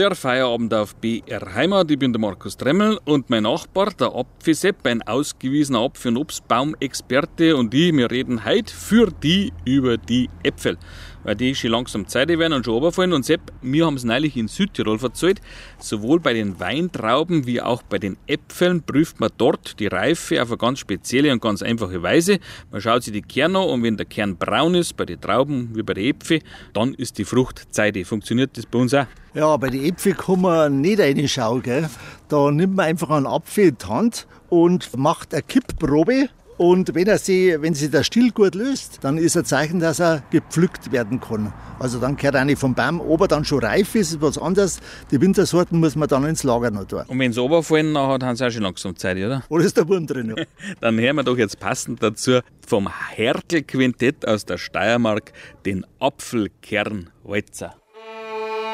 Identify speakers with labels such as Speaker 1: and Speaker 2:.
Speaker 1: Der Feierabend auf BR Heimat. Ich bin der Markus Tremmel und mein Nachbar, der Apfelsepp, ein ausgewiesener Apfel- und Obstbaumexperte, und ich, wir reden heute für die über die Äpfel. Weil die schon langsam Zeit werden und schon runterfallen. Und Sepp, wir haben es neulich in Südtirol verzeiht, sowohl bei den Weintrauben wie auch bei den Äpfeln prüft man dort die Reife auf eine ganz spezielle und ganz einfache Weise. Man schaut sich die Kerne an, und wenn der Kern braun ist, bei den Trauben wie bei den Äpfeln, dann ist die Frucht Zeit. Funktioniert das bei uns auch?
Speaker 2: Ja, bei den Äpfeln kann man nicht reinschauen, gell? Da nimmt man einfach einen Apfel in die Hand und macht eine Kippprobe. Und wenn sich der Stiel gut löst, dann ist ein Zeichen, dass er gepflückt werden kann. Also dann gehört eigentlich vom Baum, ob er dann schon reif ist, ist was anderes. Die Wintersorten muss man dann ins Lager noch tun.
Speaker 1: Und wenn sie runterfallen, dann haben sie auch schon langsam Zeit, oder?
Speaker 2: Oder ist der Wurm drin? Ja.
Speaker 1: Dann hören wir doch jetzt passend dazu vom Hertel-Quintett aus der Steiermark den Apfelkernwalzer.